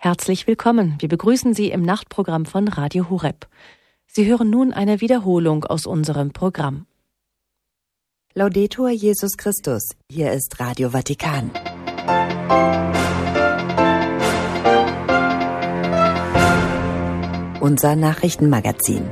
Herzlich willkommen. Wir begrüßen Sie im Nachtprogramm von Radio Horeb. Sie hören nun eine Wiederholung aus unserem Programm. Laudetur Jesus Christus. Hier ist Radio Vatikan. Unser Nachrichtenmagazin.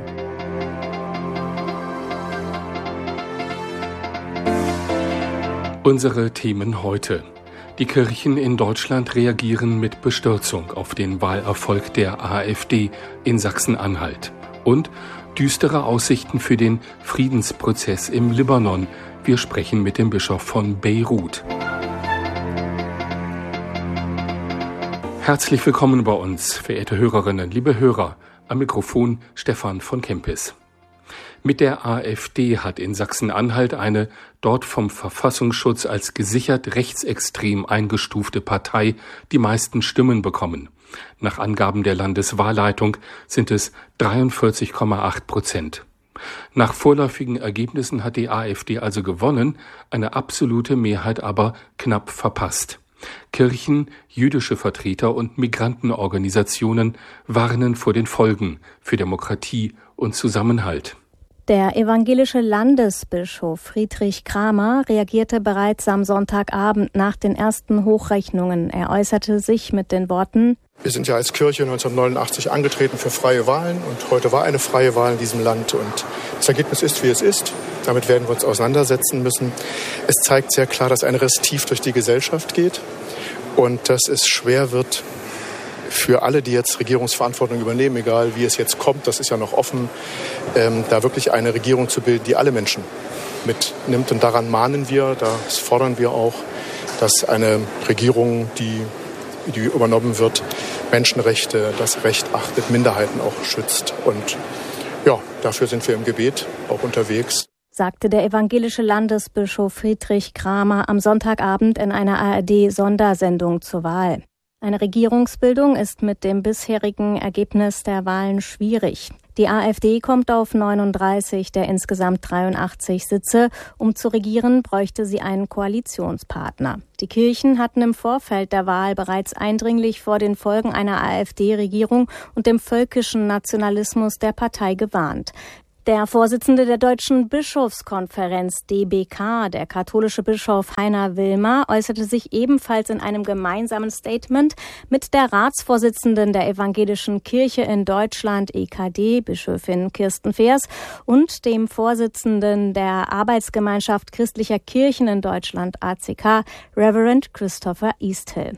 Unsere Themen heute. Die Kirchen in Deutschland reagieren mit Bestürzung auf den Wahlerfolg der AfD in Sachsen-Anhalt. Und düstere Aussichten für den Friedensprozess im Libanon. Wir sprechen mit dem Bischof von Beirut. Herzlich willkommen bei uns, verehrte Hörerinnen, liebe Hörer. Am Mikrofon Stefan von Kempis. Mit der AfD hat in Sachsen-Anhalt eine dort vom Verfassungsschutz als gesichert rechtsextrem eingestufte Partei die meisten Stimmen bekommen. Nach Angaben der Landeswahlleitung sind es 43,8%. Nach vorläufigen Ergebnissen hat die AfD also gewonnen, eine absolute Mehrheit aber knapp verpasst. Kirchen, jüdische Vertreter und Migrantenorganisationen warnen vor den Folgen für Demokratie und Zusammenhalt. Der evangelische Landesbischof Friedrich Kramer reagierte bereits am Sonntagabend nach den ersten Hochrechnungen. Er äußerte sich mit den Worten: Wir sind ja als Kirche 1989 angetreten für freie Wahlen und heute war eine freie Wahl in diesem Land und das Ergebnis ist, wie es ist. Damit werden wir uns auseinandersetzen müssen. Es zeigt sehr klar, dass ein Riss tief durch die Gesellschaft geht und dass es schwer wird für alle, die jetzt Regierungsverantwortung übernehmen, egal wie es jetzt kommt, das ist ja noch offen, da wirklich eine Regierung zu bilden, die alle Menschen mitnimmt. Und daran mahnen wir, das fordern wir auch, dass eine Regierung, die übernommen wird, Menschenrechte, das Recht achtet, Minderheiten auch schützt. Und ja, dafür sind wir im Gebet auch unterwegs, sagte der evangelische Landesbischof Friedrich Kramer am Sonntagabend in einer ARD-Sondersendung zur Wahl. Eine Regierungsbildung ist mit dem bisherigen Ergebnis der Wahlen schwierig. Die AfD kommt auf 39 der insgesamt 83 Sitze. Um zu regieren, bräuchte sie einen Koalitionspartner. Die Kirchen hatten im Vorfeld der Wahl bereits eindringlich vor den Folgen einer AfD-Regierung und dem völkischen Nationalismus der Partei gewarnt. Der Vorsitzende der Deutschen Bischofskonferenz DBK, der katholische Bischof Heiner Wilmer, äußerte sich ebenfalls in einem gemeinsamen Statement mit der Ratsvorsitzenden der Evangelischen Kirche in Deutschland EKD, Bischöfin Kirsten Feers, und dem Vorsitzenden der Arbeitsgemeinschaft christlicher Kirchen in Deutschland ACK, Reverend Christopher Easthill.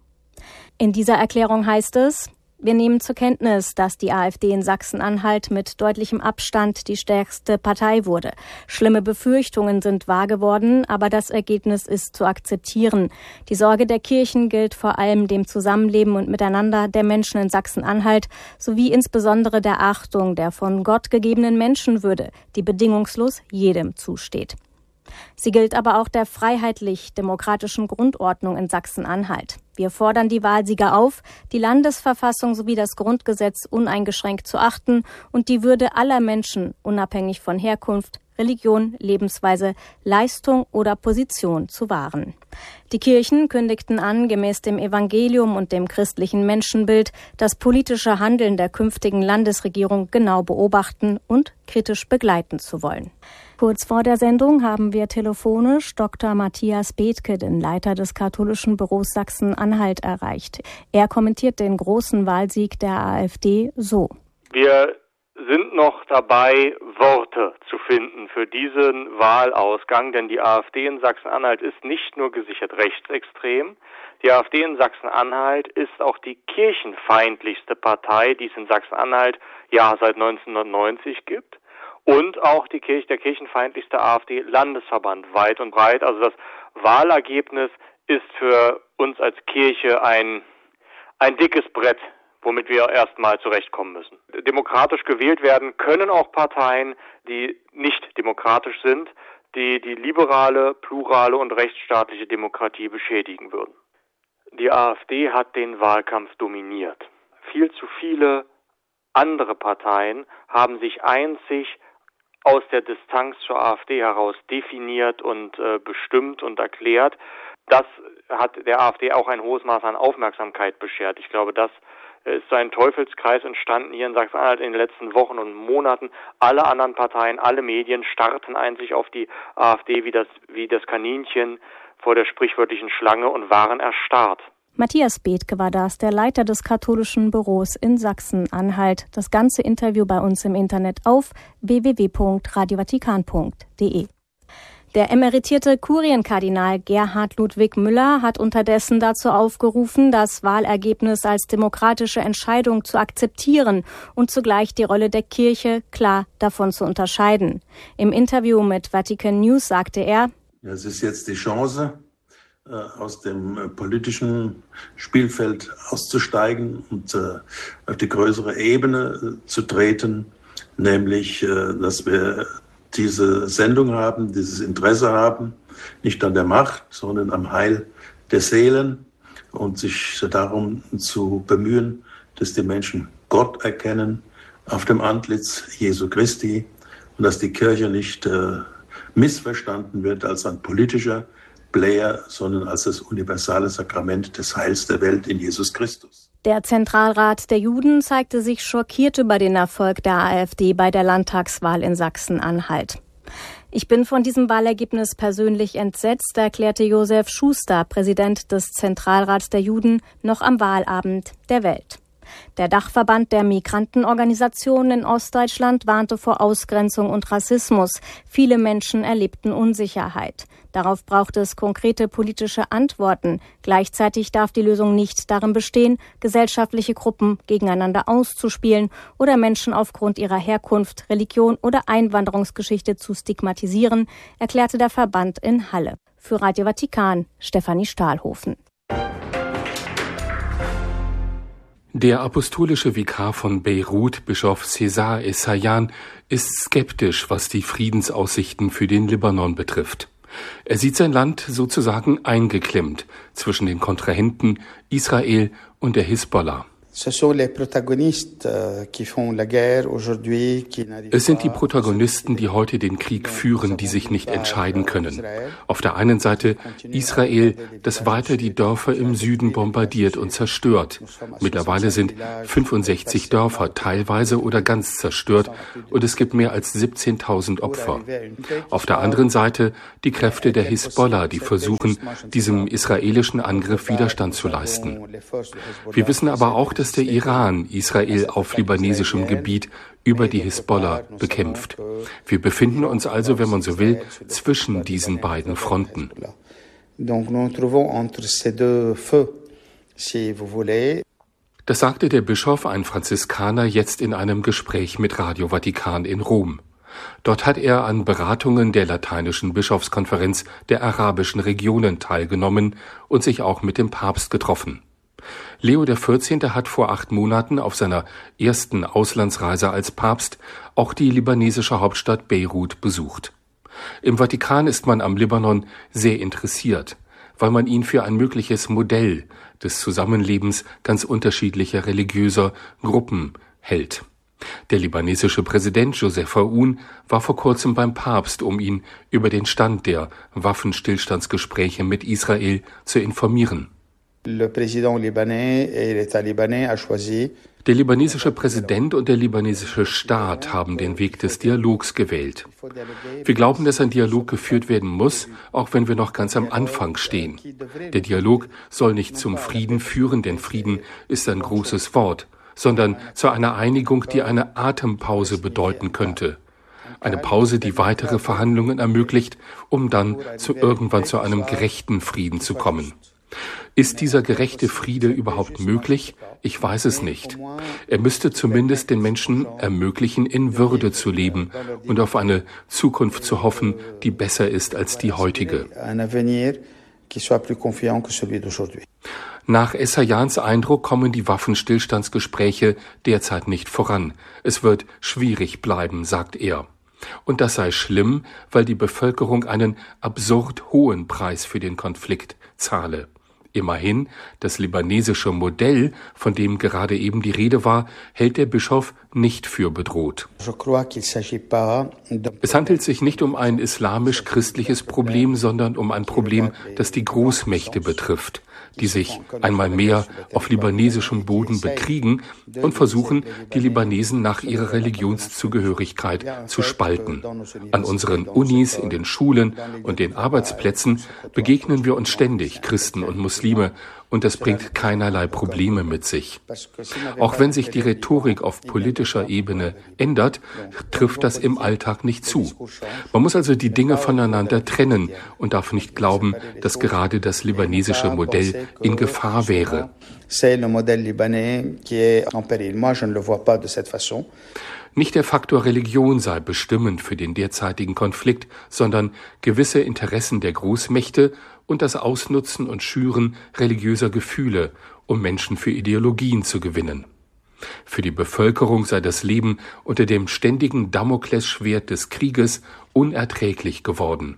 In dieser Erklärung heißt es: Wir nehmen zur Kenntnis, dass die AfD in Sachsen-Anhalt mit deutlichem Abstand die stärkste Partei wurde. Schlimme Befürchtungen sind wahr geworden, aber das Ergebnis ist zu akzeptieren. Die Sorge der Kirchen gilt vor allem dem Zusammenleben und Miteinander der Menschen in Sachsen-Anhalt sowie insbesondere der Achtung der von Gott gegebenen Menschenwürde, die bedingungslos jedem zusteht. Sie gilt aber auch der freiheitlich-demokratischen Grundordnung in Sachsen-Anhalt. Wir fordern die Wahlsieger auf, die Landesverfassung sowie das Grundgesetz uneingeschränkt zu achten und die Würde aller Menschen, unabhängig von Herkunft, Religion, Lebensweise, Leistung oder Position zu wahren. Die Kirchen kündigten an, gemäß dem Evangelium und dem christlichen Menschenbild das politische Handeln der künftigen Landesregierung genau beobachten und kritisch begleiten zu wollen. Kurz vor der Sendung haben wir telefonisch Dr. Matthias Bethke, den Leiter des katholischen Büros Sachsen-Anhalt, erreicht. Er kommentiert den großen Wahlsieg der AfD so: Wir sind noch dabei, Worte zu finden für diesen Wahlausgang, denn die AfD in Sachsen-Anhalt ist nicht nur gesichert rechtsextrem, die AfD in Sachsen-Anhalt ist auch die kirchenfeindlichste Partei, die es in Sachsen-Anhalt ja seit 1990 gibt. Und auch der kirchenfeindlichste AfD-Landesverband weit und breit. Also das Wahlergebnis ist für uns als Kirche ein dickes Brett, womit wir erstmal zurechtkommen müssen. Demokratisch gewählt werden können auch Parteien, die nicht demokratisch sind, die liberale, plurale und rechtsstaatliche Demokratie beschädigen würden. Die AfD hat den Wahlkampf dominiert. Viel zu viele andere Parteien haben sich einzig aus der Distanz zur AfD heraus definiert und bestimmt und erklärt. das hat der AfD auch ein hohes Maß an Aufmerksamkeit beschert. Ich glaube, das ist so ein Teufelskreis entstanden hier in Sachsen-Anhalt in den letzten Wochen und Monaten. Alle anderen Parteien, alle Medien starrten einzig auf die AfD wie das Kaninchen vor der sprichwörtlichen Schlange und waren erstarrt. Matthias Bethke war das, der Leiter des katholischen Büros in Sachsen-Anhalt. Das ganze Interview bei uns im Internet auf www.radiovatikan.de. Der emeritierte Kurienkardinal Gerhard Ludwig Müller hat unterdessen dazu aufgerufen, das Wahlergebnis als demokratische Entscheidung zu akzeptieren und zugleich die Rolle der Kirche klar davon zu unterscheiden. Im Interview mit Vatican News sagte er: Es ist jetzt die Chance, aus dem politischen Spielfeld auszusteigen und auf die größere Ebene zu treten, nämlich, dass wir diese Sendung haben, dieses Interesse haben, nicht an der Macht, sondern am Heil der Seelen und sich darum zu bemühen, dass die Menschen Gott erkennen auf dem Antlitz Jesu Christi und dass die Kirche nicht missverstanden wird als ein politischer Player, sondern als das universale Sakrament des Heils der Welt in Jesus Christus. Der Zentralrat der Juden zeigte sich schockiert über den Erfolg der AfD bei der Landtagswahl in Sachsen-Anhalt. Ich bin von diesem Wahlergebnis persönlich entsetzt, erklärte Josef Schuster, Präsident des Zentralrats der Juden, noch am Wahlabend der Welt. Der Dachverband der Migrantenorganisationen in Ostdeutschland warnte vor Ausgrenzung und Rassismus. Viele Menschen erlebten Unsicherheit. Darauf braucht es konkrete politische Antworten. Gleichzeitig darf die Lösung nicht darin bestehen, gesellschaftliche Gruppen gegeneinander auszuspielen oder Menschen aufgrund ihrer Herkunft, Religion oder Einwanderungsgeschichte zu stigmatisieren, erklärte der Verband in Halle. Für Radio Vatikan, Stefanie Stahlhofen. Der apostolische Vikar von Beirut, Bischof Cesar Essayan, ist skeptisch, was die Friedensaussichten für den Libanon betrifft. Er sieht sein Land sozusagen eingeklemmt zwischen den Kontrahenten Israel und der Hisbollah. Es sind die Protagonisten, die heute den Krieg führen, die sich nicht entscheiden können. Auf der einen Seite Israel, das weiter die Dörfer im Süden bombardiert und zerstört. Mittlerweile sind 65 Dörfer teilweise oder ganz zerstört und es gibt mehr als 17.000 Opfer. Auf der anderen Seite die Kräfte der Hisbollah, die versuchen, diesem israelischen Angriff Widerstand zu leisten. Wir wissen aber auch, dass der Iran Israel auf libanesischem Gebiet über die Hisbollah bekämpft. Wir befinden uns also, wenn man so will, zwischen diesen beiden Fronten. Das sagte der Bischof, ein Franziskaner, jetzt in einem Gespräch mit Radio Vatikan in Rom. Dort hat er an Beratungen der Lateinischen Bischofskonferenz der arabischen Regionen teilgenommen und sich auch mit dem Papst getroffen. Leo XIV. Hat vor 8 Monaten auf seiner ersten Auslandsreise als Papst auch die libanesische Hauptstadt Beirut besucht. Im Vatikan ist man am Libanon sehr interessiert, weil man ihn für ein mögliches Modell des Zusammenlebens ganz unterschiedlicher religiöser Gruppen hält. Der libanesische Präsident Joseph Aoun war vor kurzem beim Papst, um ihn über den Stand der Waffenstillstandsgespräche mit Israel zu informieren. Der libanesische Präsident und der libanesische Staat haben den Weg des Dialogs gewählt. Wir glauben, dass ein Dialog geführt werden muss, auch wenn wir noch ganz am Anfang stehen. Der Dialog soll nicht zum Frieden führen, denn Frieden ist ein großes Wort, sondern zu einer Einigung, die eine Atempause bedeuten könnte. Eine Pause, die weitere Verhandlungen ermöglicht, um dann irgendwann zu einem gerechten Frieden zu kommen. Ist dieser gerechte Friede überhaupt möglich? Ich weiß es nicht. Er müsste zumindest den Menschen ermöglichen, in Würde zu leben und auf eine Zukunft zu hoffen, die besser ist als die heutige. Nach Essayans Eindruck kommen die Waffenstillstandsgespräche derzeit nicht voran. Es wird schwierig bleiben, sagt er. Und das sei schlimm, weil die Bevölkerung einen absurd hohen Preis für den Konflikt zahle. Immerhin, das libanesische Modell, von dem gerade eben die Rede war, hält der Bischof nicht für bedroht. Es handelt sich nicht um ein islamisch-christliches Problem, sondern um ein Problem, das die Großmächte betrifft, die sich einmal mehr auf libanesischem Boden bekriegen und versuchen, die Libanesen nach ihrer Religionszugehörigkeit zu spalten. An unseren Unis, in den Schulen und den Arbeitsplätzen begegnen wir uns ständig, Christen und Muslime, und das bringt keinerlei Probleme mit sich. Auch wenn sich die Rhetorik auf politischer Ebene ändert, trifft das im Alltag nicht zu. Man muss also die Dinge voneinander trennen und darf nicht glauben, dass gerade das libanesische Modell in Gefahr wäre. Nicht der Faktor Religion sei bestimmend für den derzeitigen Konflikt, sondern gewisse Interessen der Großmächte und das Ausnutzen und Schüren religiöser Gefühle, um Menschen für Ideologien zu gewinnen. Für die Bevölkerung sei das Leben unter dem ständigen Damoklesschwert des Krieges unerträglich geworden.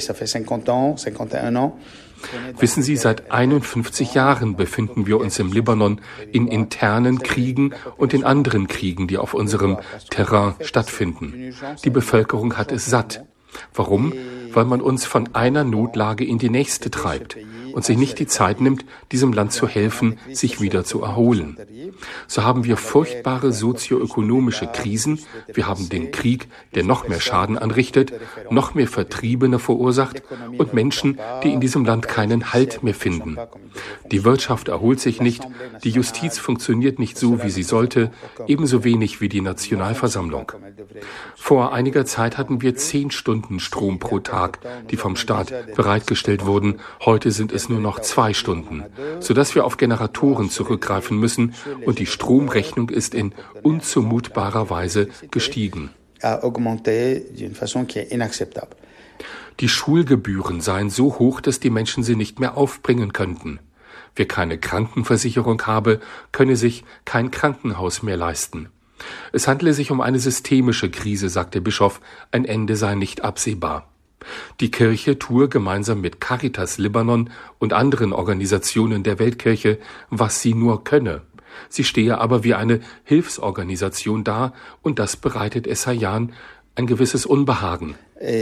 Wissen Sie, seit 51 Jahren befinden wir uns im Libanon in internen Kriegen und in anderen Kriegen, die auf unserem Terrain stattfinden. Die Bevölkerung hat es satt. Warum? Weil man uns von einer Notlage in die nächste treibt und sich nicht die Zeit nimmt, diesem Land zu helfen, sich wieder zu erholen. So haben wir furchtbare sozioökonomische Krisen, wir haben den Krieg, der noch mehr Schaden anrichtet, noch mehr Vertriebene verursacht und Menschen, die in diesem Land keinen Halt mehr finden. Die Wirtschaft erholt sich nicht, die Justiz funktioniert nicht so, wie sie sollte, ebenso wenig wie die Nationalversammlung. Vor einiger Zeit hatten wir 10 Stunden Strom pro Tag, die vom Staat bereitgestellt wurden. Heute sind es nur noch 2 Stunden, sodass wir auf Generatoren zurückgreifen müssen und die Stromrechnung ist in unzumutbarer Weise gestiegen. Die Schulgebühren seien so hoch, dass die Menschen sie nicht mehr aufbringen könnten. Wer keine Krankenversicherung habe, könne sich kein Krankenhaus mehr leisten. Es handele sich um eine systemische Krise, sagt der Bischof, ein Ende sei nicht absehbar. Die Kirche tue gemeinsam mit Caritas Libanon und anderen Organisationen der Weltkirche, was sie nur könne. Sie stehe aber wie eine Hilfsorganisation da und das bereitet Essayan ein gewisses Unbehagen.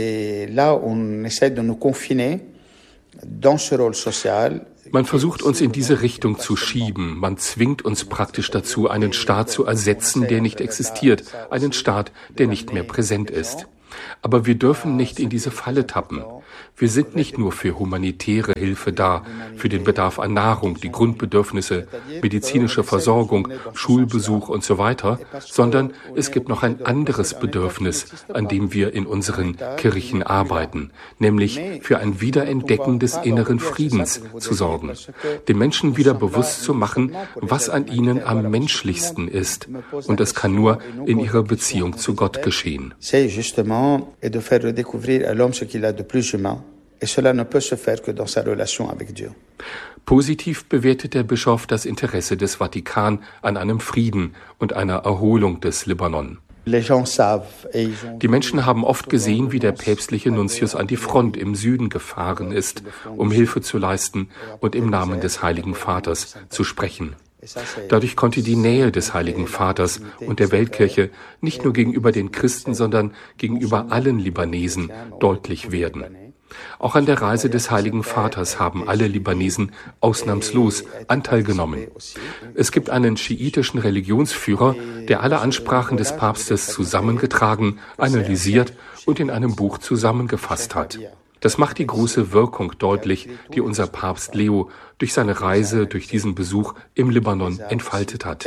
Man versucht uns in diese Richtung zu schieben. Man zwingt uns praktisch dazu, einen Staat zu ersetzen, der nicht existiert, einen Staat, der nicht mehr präsent ist. Aber wir dürfen nicht in diese Falle tappen. Wir sind nicht nur für humanitäre Hilfe da, für den Bedarf an Nahrung, die Grundbedürfnisse, medizinische Versorgung, Schulbesuch und so weiter, sondern es gibt noch ein anderes Bedürfnis, an dem wir in unseren Kirchen arbeiten, nämlich für ein Wiederentdecken des inneren Friedens zu sorgen, den Menschen wieder bewusst zu machen, was an ihnen am menschlichsten ist. Und es kann nur in ihrer Beziehung zu Gott geschehen. Et de faire redécouvrir à l'homme ce qu'il a de plus humain. Et cela ne peut se faire que dans sa relation avec Dieu. Positiv bewertet der Bischof das Interesse des Vatikan an einem Frieden und einer Erholung des Libanon. Die Menschen haben oft gesehen, wie der päpstliche Nuntius an die Front im Süden gefahren ist, um Hilfe zu leisten und im Namen des Heiligen Vaters zu sprechen. Dadurch konnte die Nähe des Heiligen Vaters und der Weltkirche nicht nur gegenüber den Christen, sondern gegenüber allen Libanesen deutlich werden. Auch an der Reise des Heiligen Vaters haben alle Libanesen ausnahmslos Anteil genommen. Es gibt einen schiitischen Religionsführer, der alle Ansprachen des Papstes zusammengetragen, analysiert und in einem Buch zusammengefasst hat. Das macht die große Wirkung deutlich, die unser Papst Leo durch seine Reise, durch diesen Besuch im Libanon entfaltet hat.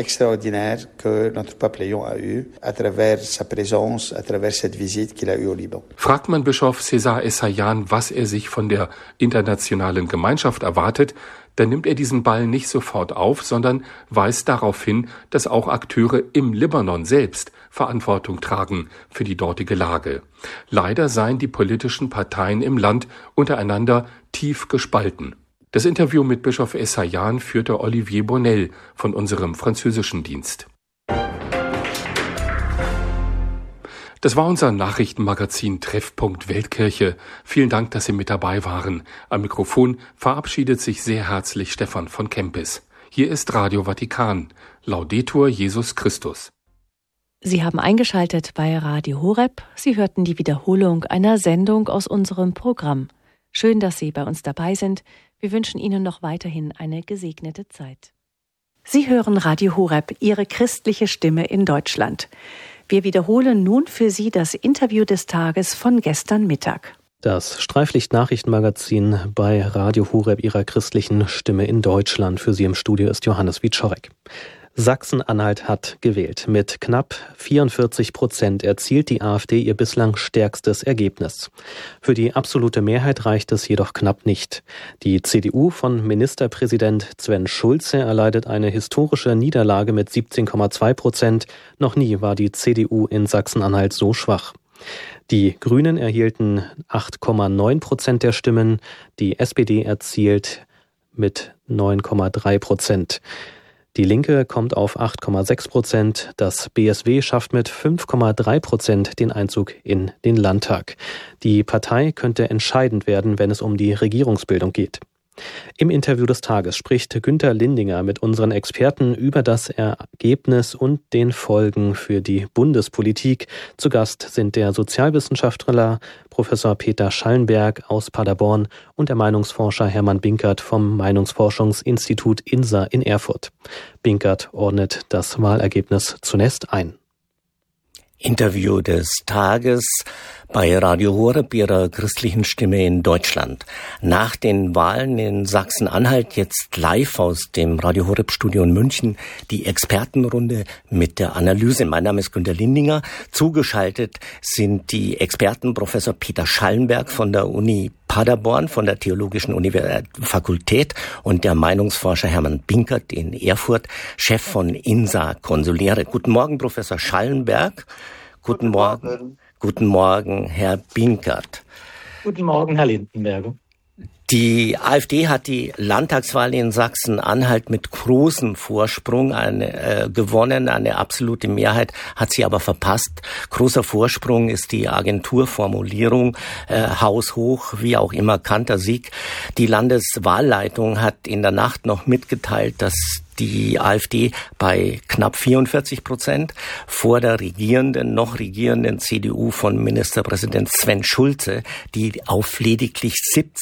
Fragt man Bischof César Essayan, was er sich von der internationalen Gemeinschaft erwartet, dann nimmt er diesen Ball nicht sofort auf, sondern weist darauf hin, dass auch Akteure im Libanon selbst Verantwortung tragen für die dortige Lage. Leider seien die politischen Parteien im Land untereinander tief gespalten. Das Interview mit Bischof Essayan führte Olivier Bonnel von unserem französischen Dienst. Das war unser Nachrichtenmagazin Treffpunkt Weltkirche. Vielen Dank, dass Sie mit dabei waren. Am Mikrofon verabschiedet sich sehr herzlich Stefan von Kempis. Hier ist Radio Vatikan. Laudetur Jesus Christus. Sie haben eingeschaltet bei Radio Horeb. Sie hörten die Wiederholung einer Sendung aus unserem Programm. Schön, dass Sie bei uns dabei sind. Wir wünschen Ihnen noch weiterhin eine gesegnete Zeit. Sie hören Radio Horeb, Ihre christliche Stimme in Deutschland. Wir wiederholen nun für Sie das Interview des Tages von gestern Mittag. Das Streiflicht-Nachrichtenmagazin bei Radio Horeb, Ihrer christlichen Stimme in Deutschland. Für Sie im Studio ist Johannes Wieczorek. Sachsen-Anhalt hat gewählt. Mit knapp 44% erzielt die AfD ihr bislang stärkstes Ergebnis. Für die absolute Mehrheit reicht es jedoch knapp nicht. Die CDU von Ministerpräsident Sven Schulze erleidet eine historische Niederlage mit 17,2%. Noch nie war die CDU in Sachsen-Anhalt so schwach. Die Grünen erhielten 8,9% der Stimmen. Die SPD erzielt mit 9,3%. Die Linke kommt auf 8,6%. Das BSW schafft mit 5,3% den Einzug in den Landtag. Die Partei könnte entscheidend werden, wenn es um die Regierungsbildung geht. Im Interview des Tages spricht Günter Lindinger mit unseren Experten über das Ergebnis und den Folgen für die Bundespolitik. Zu Gast sind der Sozialwissenschaftler Professor Peter Schallenberg aus Paderborn und der Meinungsforscher Hermann Binkert vom Meinungsforschungsinstitut INSA in Erfurt. Binkert ordnet das Wahlergebnis zunächst ein. Interview des Tages bei Radio Horeb, Ihrer christlichen Stimme in Deutschland. Nach den Wahlen in Sachsen-Anhalt jetzt live aus dem Radio Horeb Studio in München die Expertenrunde mit der Analyse. Mein Name ist Günter Lindinger. Zugeschaltet sind die Experten Professor Peter Schallenberg von der Uni Paderborn, von der Theologischen Fakultät und der Meinungsforscher Hermann Binkert in Erfurt, Chef von INSA Consulere. Guten Morgen, Professor Schallenberg. Guten Morgen. Guten Morgen, Herr Binkert. Guten Morgen, Herr Lindenberger. Die AfD hat die Landtagswahl in Sachsen-Anhalt mit großem Vorsprung gewonnen. Eine absolute Mehrheit hat sie aber verpasst. Großer Vorsprung ist die Agenturformulierung, haushoch, wie auch immer, Kantersieg. Die Landeswahlleitung hat in der Nacht noch mitgeteilt, dass die AfD bei knapp 44% vor der noch regierenden CDU von Ministerpräsident Sven Schulze, die auf lediglich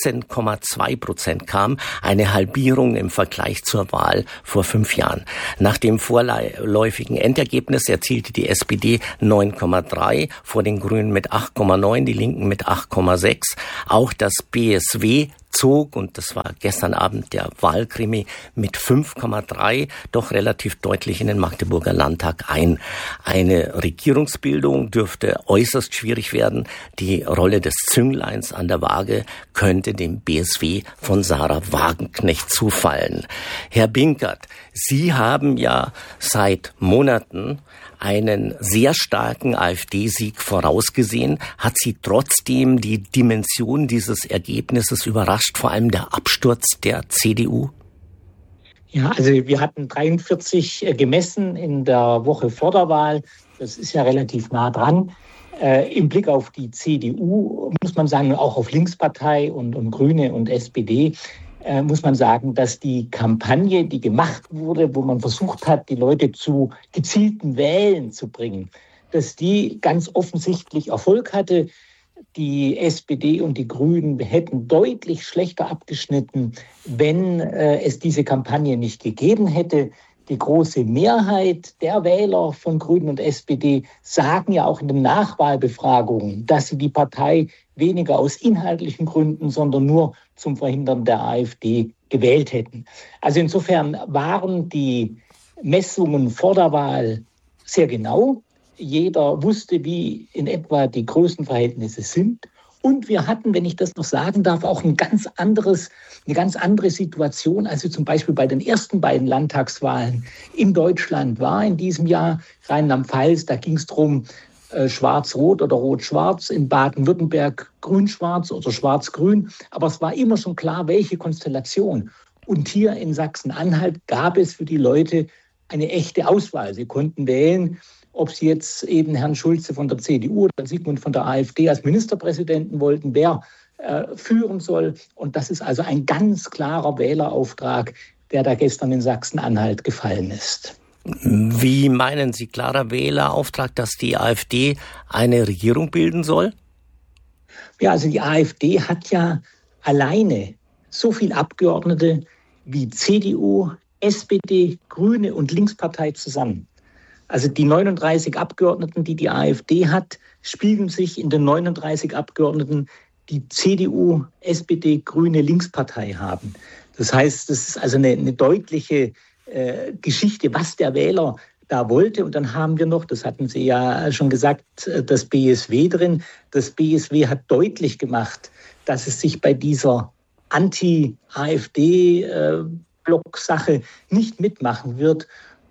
17,2% kam, eine Halbierung im Vergleich zur Wahl vor 5 Jahren. Nach dem vorläufigen Endergebnis erzielte die SPD 9,3, vor den Grünen mit 8,9, die Linken mit 8,6. Auch das BSW zog, und das war gestern Abend der Wahlkrimi, mit 5,3 doch relativ deutlich in den Magdeburger Landtag ein. Eine Regierungsbildung dürfte äußerst schwierig werden. Die Rolle des Züngleins an der Waage könnte dem BSW von Sarah Wagenknecht zufallen. Herr Binkert, Sie haben ja seit Monaten einen sehr starken AfD-Sieg vorausgesehen. Hat Sie trotzdem die Dimension dieses Ergebnisses überrascht, vor allem der Absturz der CDU? Ja, also wir hatten 43 gemessen in der Woche vor der Wahl. Das ist ja relativ nah dran. Im Blick auf die CDU muss man sagen, auch auf Linkspartei und Grüne und SPD, muss man sagen, dass die Kampagne, die gemacht wurde, wo man versucht hat, die Leute zu gezielten Wählen zu bringen, dass die ganz offensichtlich Erfolg hatte. Die SPD und die Grünen hätten deutlich schlechter abgeschnitten, wenn es diese Kampagne nicht gegeben hätte. Die große Mehrheit der Wähler von Grünen und SPD sagen ja auch in den Nachwahlbefragungen, dass sie die Partei weniger aus inhaltlichen Gründen, sondern nur zum Verhindern der AfD gewählt hätten. Also insofern waren die Messungen vor der Wahl sehr genau. Jeder wusste, wie in etwa die Größenverhältnisse sind. Und wir hatten, wenn ich das noch sagen darf, auch eine ganz andere Situation, als zum Beispiel bei den ersten beiden Landtagswahlen in Deutschland war in diesem Jahr. Rheinland-Pfalz, da ging es darum, Schwarz-Rot oder Rot-Schwarz, in Baden-Württemberg Grün-Schwarz oder Schwarz-Grün. Aber es war immer schon klar, welche Konstellation. Und hier in Sachsen-Anhalt gab es für die Leute eine echte Auswahl. Sie konnten wählen ob sie jetzt eben Herrn Schulze von der CDU oder Sigmund von der AfD als Ministerpräsidenten wollten, wer führen soll. Und das ist also ein ganz klarer Wählerauftrag, der da gestern in Sachsen-Anhalt gefallen ist. Wie meinen Sie, klarer Wählerauftrag, dass die AfD eine Regierung bilden soll? Ja, also die AfD hat ja alleine so viele Abgeordnete wie CDU, SPD, Grüne und Linkspartei zusammen. Also die 39 Abgeordneten, die die AfD hat, spiegeln sich in den 39 Abgeordneten, die CDU, SPD, Grüne, Linkspartei haben. Das heißt, das ist also eine deutliche Geschichte, was der Wähler da wollte. Und dann haben wir noch, das hatten Sie ja schon gesagt, das BSW drin. Das BSW hat deutlich gemacht, dass es sich bei dieser Anti-AfD-Block-Sache nicht mitmachen wird.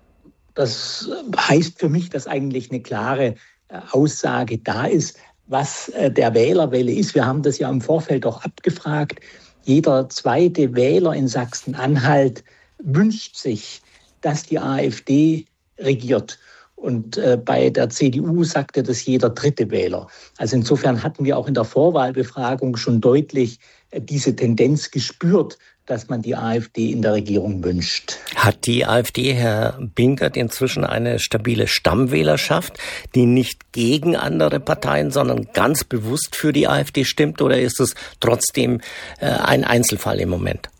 Das heißt für mich, dass eigentlich eine klare Aussage da ist, was der Wählerwille ist. Wir haben das ja im Vorfeld auch abgefragt. Jeder zweite Wähler in Sachsen-Anhalt wünscht sich, dass die AfD regiert. Und bei der CDU sagte das jeder dritte Wähler. Also insofern hatten wir auch in der Vorwahlbefragung schon deutlich diese Tendenz gespürt, dass man die AfD in der Regierung wünscht. Hat die AfD, Herr Binkert, inzwischen eine stabile Stammwählerschaft, die nicht gegen andere Parteien, sondern ganz bewusst für die AfD stimmt? Oder ist es trotzdem ein Einzelfall im Moment?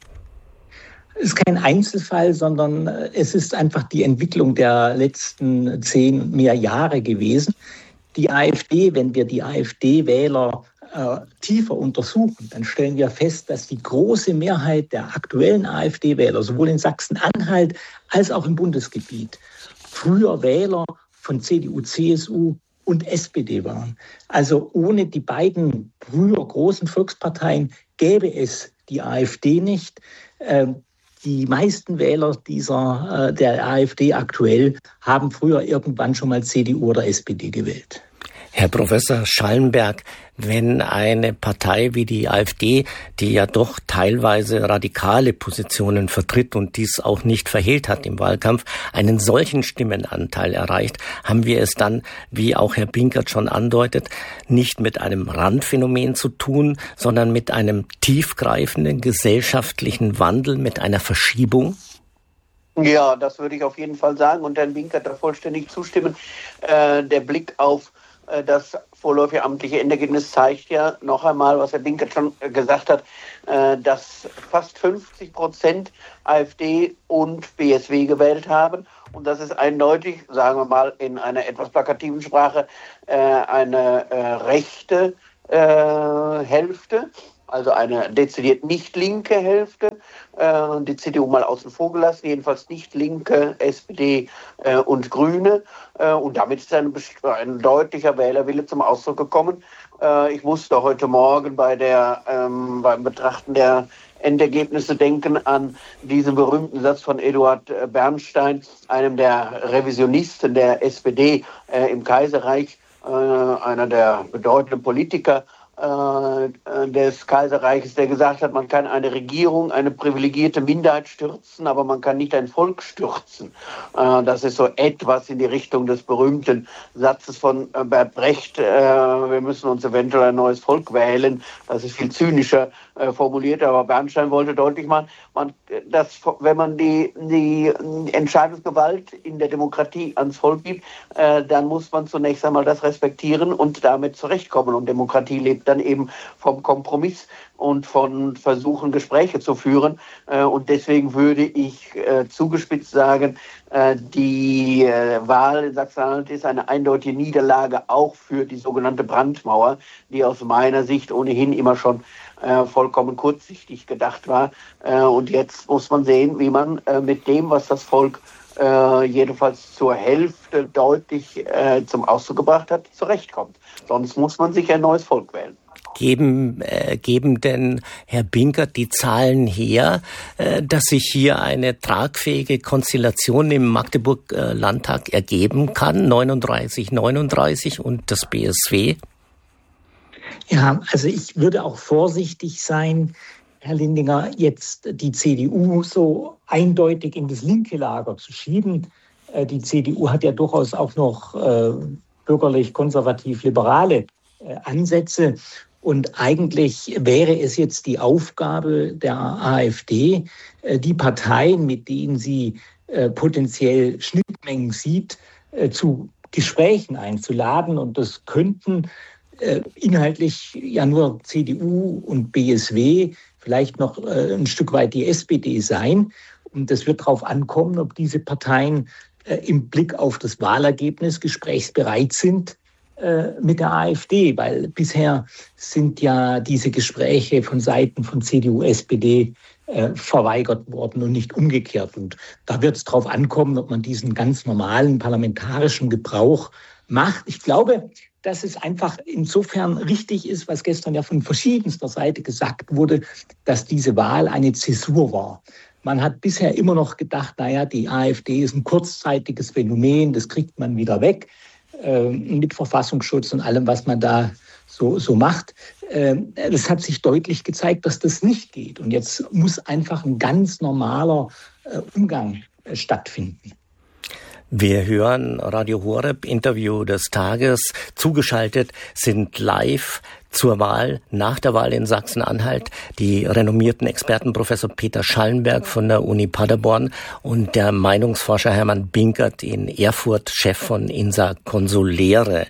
Es ist kein Einzelfall, sondern es ist einfach die Entwicklung der letzten 10 mehr Jahre gewesen. Die AfD, wenn wir die AfD-Wähler tiefer untersuchen, dann stellen wir fest, dass die große Mehrheit der aktuellen AfD-Wähler, sowohl in Sachsen-Anhalt als auch im Bundesgebiet, früher Wähler von CDU, CSU und SPD waren. Also ohne die beiden früher großen Volksparteien gäbe es die AfD nicht. Die meisten Wähler der AfD aktuell haben früher irgendwann schon mal CDU oder SPD gewählt. Herr Professor Schallenberg, wenn eine Partei wie die AfD, die ja doch teilweise radikale Positionen vertritt und dies auch nicht verhehlt hat im Wahlkampf, einen solchen Stimmenanteil erreicht, haben wir es dann, wie auch Herr Binkert schon andeutet, nicht mit einem Randphänomen zu tun, sondern mit einem tiefgreifenden gesellschaftlichen Wandel, mit einer Verschiebung? Ja, das würde ich auf jeden Fall sagen und Herrn Binkert da vollständig zustimmen. Der Blick auf das vorläufige amtliche Endergebnis zeigt ja noch einmal, was Herr Binkert schon gesagt hat, dass fast 50% AfD und BSW gewählt haben. Und das ist eindeutig, sagen wir mal in einer etwas plakativen Sprache, eine rechte Hälfte, also eine dezidiert nicht linke Hälfte, die CDU mal außen vor gelassen, jedenfalls nicht linke, SPD und Grüne. Und damit ist ein deutlicher Wählerwille zum Ausdruck gekommen. Ich musste heute Morgen beim Betrachten der Endergebnisse denken an diesen berühmten Satz von Eduard Bernstein, einem der Revisionisten der SPD im Kaiserreich, einer der bedeutenden Politiker des Kaiserreiches, der gesagt hat, man kann eine Regierung, eine privilegierte Minderheit stürzen, aber man kann nicht ein Volk stürzen. Das ist so etwas in die Richtung des berühmten Satzes von Bert Brecht, wir müssen uns eventuell ein neues Volk wählen. Das ist viel zynischer formuliert, aber Bernstein wollte deutlich machen, wenn man die Entscheidungsgewalt in der Demokratie ans Volk gibt, dann muss man zunächst einmal das respektieren und damit zurechtkommen. Und Demokratie lebt dann eben vom Kompromiss und von Versuchen, Gespräche zu führen. Und deswegen würde ich zugespitzt sagen, die Wahl in Sachsen-Anhalt ist eine eindeutige Niederlage auch für die sogenannte Brandmauer, die aus meiner Sicht ohnehin immer schon vollkommen kurzsichtig gedacht war. Und jetzt muss man sehen, wie man mit dem, was das Volk jedenfalls zur Hälfte deutlich zum Ausdruck gebracht hat, zurechtkommt. Sonst muss man sich ein neues Volk wählen. Geben denn, Herr Binkert, die Zahlen her, dass sich hier eine tragfähige Konstellation im Magdeburg-Landtag ergeben kann, 39 und das BSW? Ja, also ich würde auch vorsichtig sein, Herr Lindinger, jetzt die CDU so eindeutig in das linke Lager zu schieben. Die CDU hat ja durchaus auch noch bürgerlich-konservativ-liberale Ansätze. Und eigentlich wäre es jetzt die Aufgabe der AfD, die Parteien, mit denen sie potenziell Schnittmengen sieht, zu Gesprächen einzuladen. Und das könnten inhaltlich ja nur CDU und BSW, vielleicht noch ein Stück weit die SPD sein. Und es wird darauf ankommen, ob diese Parteien im Blick auf das Wahlergebnis gesprächsbereit sind mit der AfD, weil bisher sind ja diese Gespräche von Seiten von CDU, SPD verweigert worden und nicht umgekehrt. Und da wird es darauf ankommen, ob man diesen ganz normalen parlamentarischen Gebrauch macht. Ich glaube, dass es einfach insofern richtig ist, was gestern ja von verschiedenster Seite gesagt wurde, dass diese Wahl eine Zäsur war. Man hat bisher immer noch gedacht, naja, die AfD ist ein kurzzeitiges Phänomen, das kriegt man wieder weg mit Verfassungsschutz und allem, was man da so macht. Das hat sich deutlich gezeigt, dass das nicht geht. Und jetzt muss einfach ein ganz normaler Umgang stattfinden. Wir hören Radio Horeb, Interview des Tages. Zugeschaltet sind live zur Wahl, nach der Wahl in Sachsen-Anhalt, die renommierten Experten Professor Peter Schallenberg von der Uni Paderborn und der Meinungsforscher Hermann Binkert in Erfurt, Chef von INSA Consulere.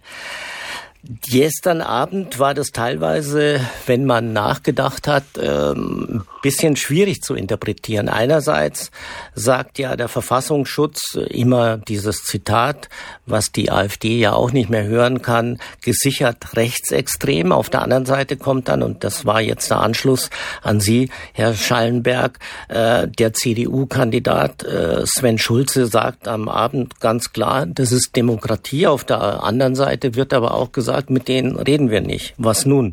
Gestern Abend war das teilweise, wenn man nachgedacht hat, ein bisschen schwierig zu interpretieren. Einerseits sagt ja der Verfassungsschutz immer dieses Zitat, was die AfD ja auch nicht mehr hören kann, gesichert rechtsextrem. Auf der anderen Seite kommt dann, und das war jetzt der Anschluss an Sie, Herr Schallenberg, der CDU-Kandidat Sven Schulze sagt am Abend ganz klar, das ist Demokratie. Auf der anderen Seite wird aber auch gesagt, mit denen reden wir nicht. Was nun?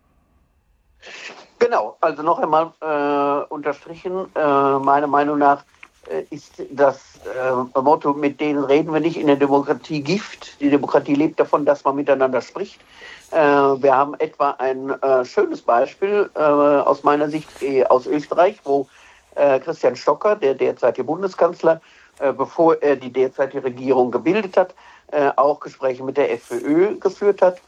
Genau, also noch einmal unterstrichen, meiner Meinung nach ist das Motto, mit denen reden wir nicht, in der Demokratie Gift. Die Demokratie lebt davon, dass man miteinander spricht. Wir haben etwa ein schönes Beispiel aus meiner Sicht aus Österreich, wo Christian Stocker, der derzeitige Bundeskanzler, bevor er die derzeitige Regierung gebildet hat, auch Gespräche mit der FPÖ geführt hat,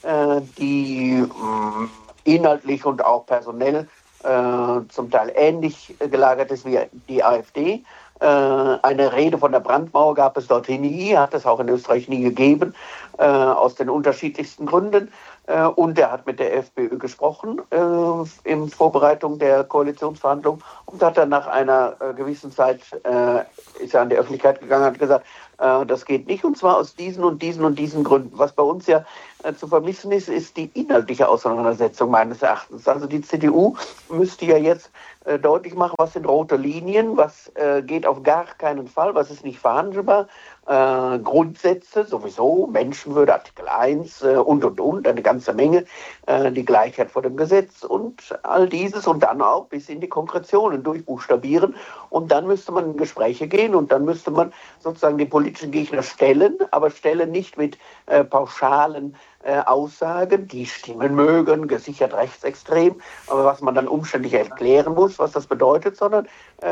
die inhaltlich und auch personell zum Teil ähnlich gelagert ist wie die AfD. Eine Rede von der Brandmauer gab es dort nie, hat es auch in Österreich nie gegeben, aus den unterschiedlichsten Gründen. Und er hat mit der FPÖ gesprochen in Vorbereitung der Koalitionsverhandlungen und hat dann nach einer gewissen Zeit ist er an die Öffentlichkeit gegangen und hat gesagt, das geht nicht, und zwar aus diesen und diesen und diesen Gründen. Was bei uns ja zu vermissen ist, ist die inhaltliche Auseinandersetzung meines Erachtens. Also die CDU müsste ja jetzt deutlich machen, was sind rote Linien, was geht auf gar keinen Fall, was ist nicht verhandelbar. Grundsätze sowieso, Menschenwürde, Artikel 1 und, eine ganze Menge, die Gleichheit vor dem Gesetz und all dieses und dann auch bis in die Konkretionen durchbuchstabieren, und dann müsste man in Gespräche gehen und dann müsste man sozusagen die politischen Gegner stellen, aber stellen nicht mit pauschalen Aussagen, die stimmen mögen, gesichert rechtsextrem, aber was man dann umständlich erklären muss, was das bedeutet, sondern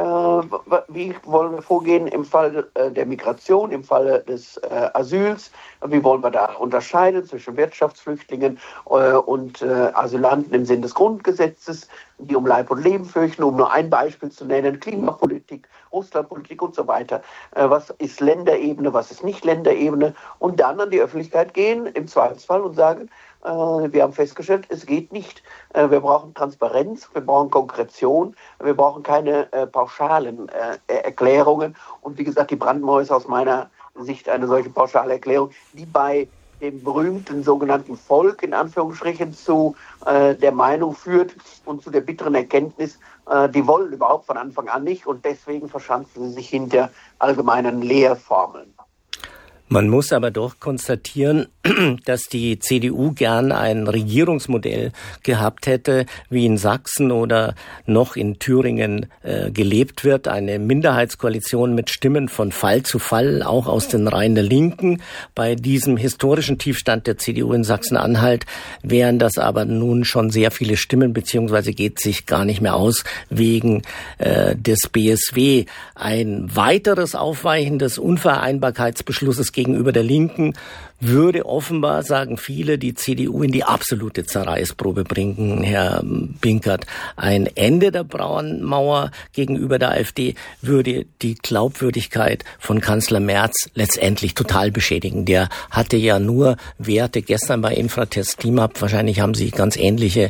wie wollen wir vorgehen im Fall der Migration, im Fall des Asyls, wie wollen wir da unterscheiden zwischen Wirtschaftsflüchtlingen und Asylanten im Sinn des Grundgesetzes, die um Leib und Leben fürchten, um nur ein Beispiel zu nennen, Klimapolitik, Russlandpolitik und so weiter. Was ist Länderebene, was ist nicht Länderebene? Und dann an die Öffentlichkeit gehen, im Zweifelsfall, und sagen, wir haben festgestellt, es geht nicht. Wir brauchen Transparenz, wir brauchen Konkretion, wir brauchen keine pauschalen Erklärungen. Und wie gesagt, die Brandmauer ist aus meiner Sicht eine solche pauschale Erklärung, die bei dem berühmten sogenannten Volk in Anführungsstrichen zu der Meinung führt und zu der bitteren Erkenntnis, die wollen überhaupt von Anfang an nicht, und deswegen verschanzen sie sich hinter allgemeinen Lehrformeln. Man muss aber doch konstatieren, dass die CDU gern ein Regierungsmodell gehabt hätte, wie in Sachsen oder noch in Thüringen gelebt wird. Eine Minderheitskoalition mit Stimmen von Fall zu Fall, auch aus den Reihen der Linken. Bei diesem historischen Tiefstand der CDU in Sachsen-Anhalt wären das aber nun schon sehr viele Stimmen, beziehungsweise geht sich gar nicht mehr aus wegen des BSW. Ein weiteres Aufweichen des Unvereinbarkeitsbeschlusses gegenüber der Linken würde offenbar, sagen viele, die CDU in die absolute Zerreißprobe bringen, Herr Binkert. Ein Ende der Braunmauer gegenüber der AfD würde die Glaubwürdigkeit von Kanzler Merz letztendlich total beschädigen. Der hatte ja nur Werte gestern bei Infratest Klimap. Wahrscheinlich haben sie ganz ähnliche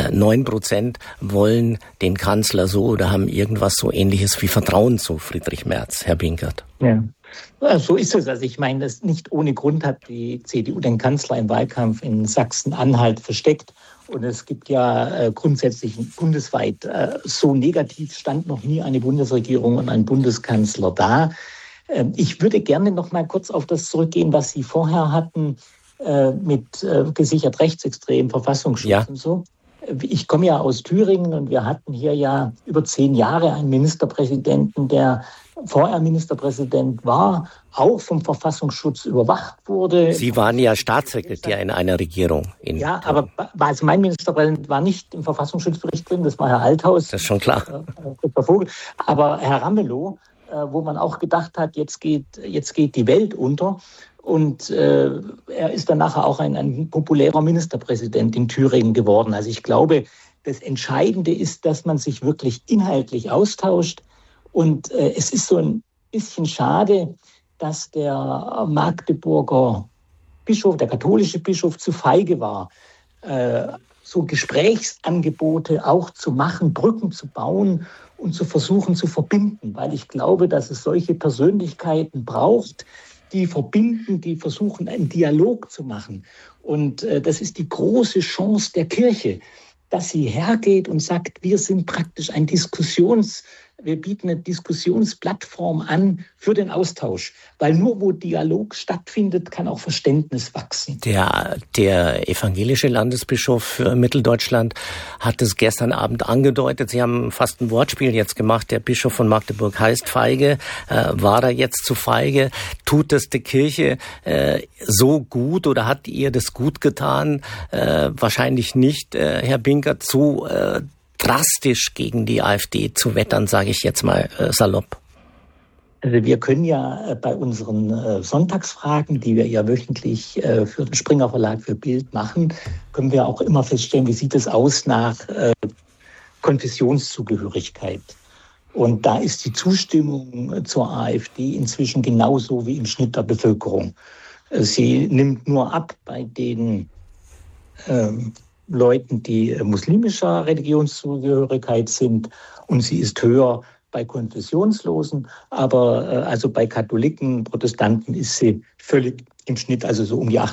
9% wollen den Kanzler so oder haben irgendwas so Ähnliches wie Vertrauen zu Friedrich Merz, Herr Binkert. Ja. So ist es. Also ich meine, das nicht ohne Grund hat die CDU den Kanzler im Wahlkampf in Sachsen-Anhalt versteckt. Und es gibt ja grundsätzlich bundesweit so negativ stand noch nie eine Bundesregierung und ein Bundeskanzler da. Ich würde gerne noch mal kurz auf das zurückgehen, was Sie vorher hatten mit gesichert rechtsextremen Verfassungsschutz und so. Ich komme ja aus Thüringen und wir hatten hier ja über 10 Jahre einen Ministerpräsidenten, der vorher Ministerpräsident war, auch vom Verfassungsschutz überwacht wurde. Sie waren ja Staatssekretär in einer Regierung. Ja, aber also mein Ministerpräsident war nicht im Verfassungsschutzbericht drin, das war Herr Althaus. Das ist schon klar. Vogel. Aber Herr Ramelow, wo man auch gedacht hat, jetzt geht die Welt unter. Und er ist dann nachher auch ein populärer Ministerpräsident in Thüringen geworden. Also ich glaube, das Entscheidende ist, dass man sich wirklich inhaltlich austauscht. Und es ist so ein bisschen schade, dass der Magdeburger Bischof, der katholische Bischof, zu feige war, so Gesprächsangebote auch zu machen, Brücken zu bauen und zu versuchen zu verbinden. Weil ich glaube, dass es solche Persönlichkeiten braucht, die verbinden, die versuchen, einen Dialog zu machen. Und das ist die große Chance der Kirche, dass sie hergeht und sagt, wir sind praktisch wir bieten eine Diskussionsplattform an für den Austausch. Weil nur wo Dialog stattfindet, kann auch Verständnis wachsen. Der evangelische Landesbischof für Mitteldeutschland hat es gestern Abend angedeutet. Sie haben fast ein Wortspiel jetzt gemacht. Der Bischof von Magdeburg heißt feige. War er jetzt zu feige? Tut es der Kirche so gut oder hat ihr das gut getan? Wahrscheinlich nicht, Herr Binkert, so drastisch gegen die AfD zu wettern, sage ich jetzt mal salopp. Also wir können ja bei unseren Sonntagsfragen, die wir ja wöchentlich für den Springer Verlag für Bild machen, können wir auch immer feststellen, wie sieht es aus nach Konfessionszugehörigkeit. Und da ist die Zustimmung zur AfD inzwischen genauso wie im Schnitt der Bevölkerung. Sie nimmt nur ab bei den Leuten, die muslimischer Religionszugehörigkeit sind, und sie ist höher bei Konfessionslosen, aber also bei Katholiken, Protestanten ist sie völlig im Schnitt, also so um die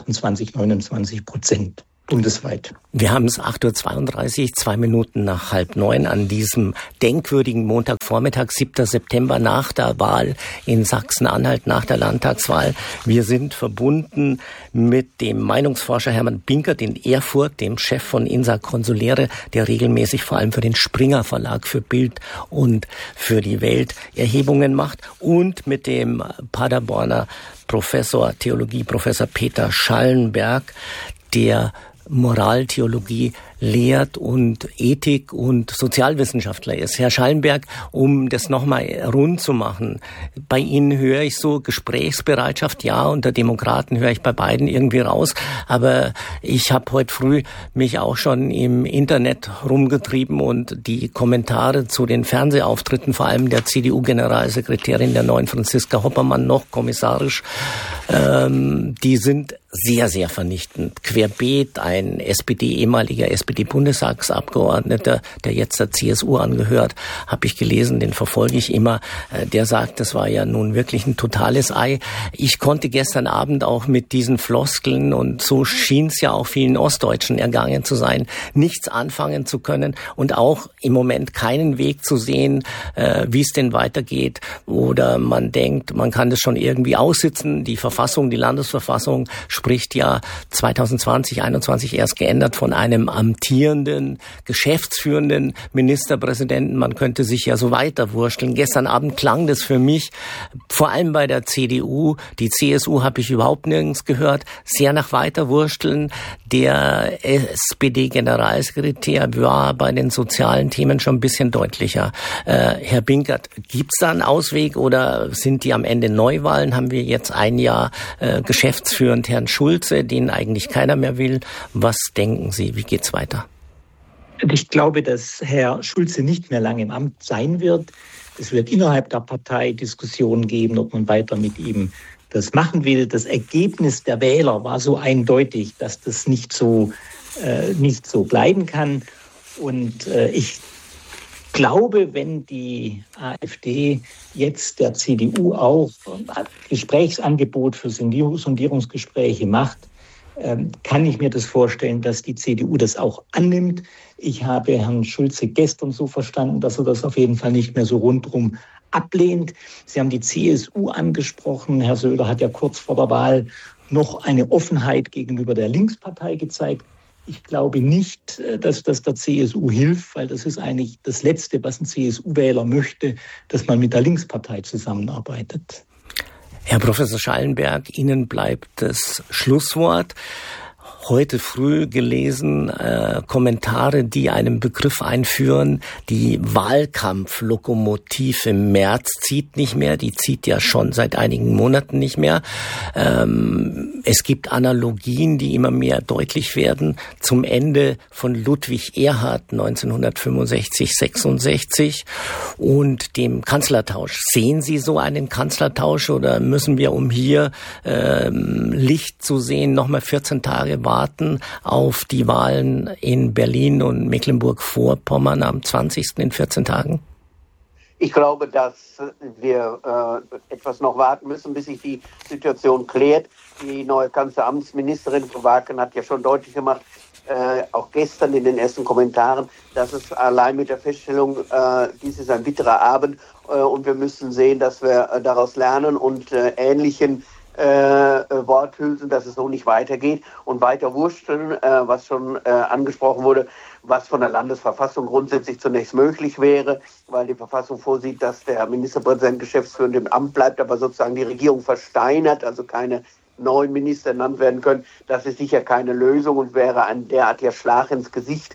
28-29% bundesweit. Wir haben es 8.32 Uhr, 2 Minuten nach 8:30 an diesem denkwürdigen Montagvormittag, 7. September, nach der Wahl in Sachsen-Anhalt, nach der Landtagswahl. Wir sind verbunden mit dem Meinungsforscher Hermann Binkert in Erfurt, dem Chef von INSA Consulere, der regelmäßig vor allem für den Springer Verlag für Bild und für die Welt Erhebungen macht, und mit dem Paderborner Theologie Professor Peter Schallenberg, der Moraltheologie lehrt und Ethik und Sozialwissenschaftler ist. Herr Schallenberg, um das nochmal rund zu machen, bei Ihnen höre ich so Gesprächsbereitschaft, ja, unter Demokraten höre ich bei beiden irgendwie raus, aber ich habe heute früh mich auch schon im Internet rumgetrieben und die Kommentare zu den Fernsehauftritten, vor allem der CDU-Generalsekretärin, der neuen Franziska Hoppermann, noch kommissarisch, die sind sehr, sehr vernichtend. Querbeet, ein ehemaliger SPD SPD-Bundestagsabgeordneter, der jetzt der CSU angehört, habe ich gelesen, den verfolge ich immer, der sagt, das war ja nun wirklich ein totales Ei. Ich konnte gestern Abend auch mit diesen Floskeln, und so schien es ja auch vielen Ostdeutschen ergangen zu sein, nichts anfangen zu können und auch im Moment keinen Weg zu sehen, wie es denn weitergeht. Oder man denkt, man kann das schon irgendwie aussitzen. Die Verfassung, die Landesverfassung spricht ja 2020, 2021 erst geändert von einem amtierenden, geschäftsführenden Ministerpräsidenten. Man könnte sich ja so weiterwursteln. Gestern Abend klang das für mich, vor allem bei der CDU, die CSU habe ich überhaupt nirgends gehört, sehr nach Weiterwursteln. Der SPD-Generalsekretär war bei den sozialen Themen schon ein bisschen deutlicher. Herr Binkert, gibt es da einen Ausweg oder sind die am Ende Neuwahlen? Haben wir jetzt ein Jahr geschäftsführend Herrn Schulze, den eigentlich keiner mehr will? Was denken Sie? Wie geht's weiter? Ich glaube, dass Herr Schulze nicht mehr lange im Amt sein wird. Es wird innerhalb der Partei Diskussionen geben, ob man weiter mit ihm das machen will. Das Ergebnis der Wähler war so eindeutig, dass das nicht so bleiben kann. Und ich glaube, wenn die AfD jetzt der CDU auch ein Gesprächsangebot für Sondierungsgespräche macht, kann ich mir das vorstellen, dass die CDU das auch annimmt. Ich habe Herrn Schulze gestern so verstanden, dass er das auf jeden Fall nicht mehr so rundherum ablehnt. Sie haben die CSU angesprochen. Herr Söder hat ja kurz vor der Wahl noch eine Offenheit gegenüber der Linkspartei gezeigt. Ich glaube nicht, dass das der CSU hilft, weil das ist eigentlich das Letzte, was ein CSU-Wähler möchte, dass man mit der Linkspartei zusammenarbeitet. Herr Professor Schallenberg, Ihnen bleibt das Schlusswort. Heute früh gelesen Kommentare, die einen Begriff einführen. Die Wahlkampflokomotive Merz zieht nicht mehr. Die zieht ja schon seit einigen Monaten nicht mehr. Es gibt Analogien, die immer mehr deutlich werden zum Ende von Ludwig Erhard 1965, 66 und dem Kanzlertausch. Sehen Sie so einen Kanzlertausch oder müssen wir, um hier Licht zu sehen, nochmal 14 Tage warten auf die Wahlen in Berlin und Mecklenburg-Vorpommern am 20. in 14 Tagen? Ich glaube, dass wir etwas noch warten müssen, bis sich die Situation klärt. Die neue Kanzleramtsministerin Frau Wagen hat ja schon deutlich gemacht, auch gestern in den ersten Kommentaren, dass es allein mit der Feststellung, dies ist ein bitterer Abend und wir müssen sehen, dass wir daraus lernen und ähnlichen Worthülsen, dass es so nicht weitergeht und weiter wursteln, was schon angesprochen wurde, was von der Landesverfassung grundsätzlich zunächst möglich wäre, weil die Verfassung vorsieht, dass der Ministerpräsident geschäftsführend im Amt bleibt, aber sozusagen die Regierung versteinert, also keine neuen Minister ernannt werden können. Das ist sicher keine Lösung und wäre ein derartiger Schlag ins Gesicht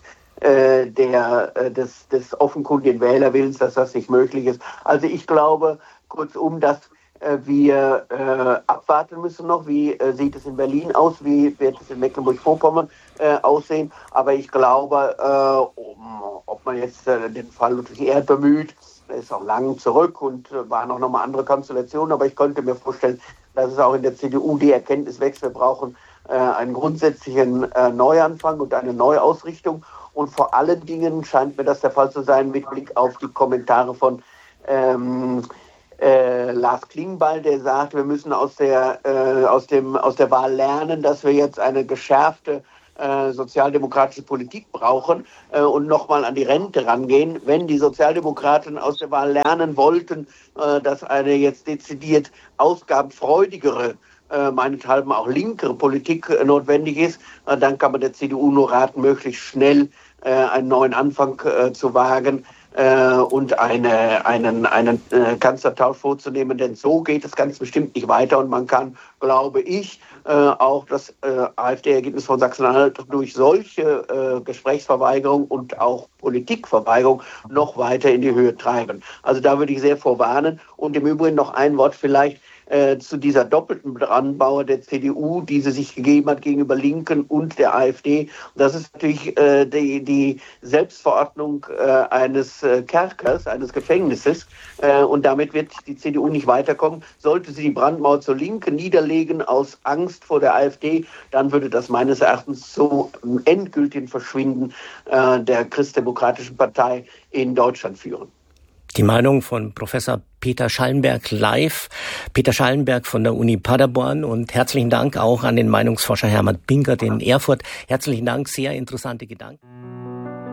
des offenkundigen Wählerwillens, dass das nicht möglich ist. Also ich glaube, kurzum, dass wir abwarten müssen noch, wie sieht es in Berlin aus, wie wird es in Mecklenburg-Vorpommern aussehen. Aber ich glaube, ob man jetzt den Fall Ludwig Erhard bemüht, der ist auch lang zurück und waren auch nochmal andere Konstellationen. Aber ich könnte mir vorstellen, dass es auch in der CDU die Erkenntnis wächst, wir brauchen einen grundsätzlichen Neuanfang und eine Neuausrichtung. Und vor allen Dingen scheint mir das der Fall zu sein mit Blick auf die Kommentare von Lars Klingbeil, der sagt, wir müssen aus der Wahl lernen, dass wir jetzt eine geschärfte sozialdemokratische Politik brauchen und nochmal an die Rente rangehen. Wenn die Sozialdemokraten aus der Wahl lernen wollten, dass eine jetzt dezidiert ausgabenfreudigere, meinethalben auch linkere Politik notwendig ist, dann kann man der CDU nur raten, möglichst schnell einen neuen Anfang zu wagen und einen Kanzlertausch vorzunehmen, denn so geht es ganz bestimmt nicht weiter und man kann, glaube ich, auch das AfD-Ergebnis von Sachsen-Anhalt durch solche Gesprächsverweigerung und auch Politikverweigerung noch weiter in die Höhe treiben. Also da würde ich sehr vorwarnen und im Übrigen noch ein Wort vielleicht zu dieser doppelten Brandmauer der CDU, die sie sich gegeben hat gegenüber Linken und der AfD. Und das ist natürlich die Selbstverordnung eines Kerkers, eines Gefängnisses. Und damit wird die CDU nicht weiterkommen. Sollte sie die Brandmauer zur Linken niederlegen aus Angst vor der AfD, dann würde das meines Erachtens zu endgültigen Verschwinden der Christdemokratischen Partei in Deutschland führen. Die Meinung von Professor Peter Schallenberg live. Peter Schallenberg von der Uni Paderborn, und herzlichen Dank auch an den Meinungsforscher Hermann Binkert in Erfurt. Herzlichen Dank, sehr interessante Gedanken.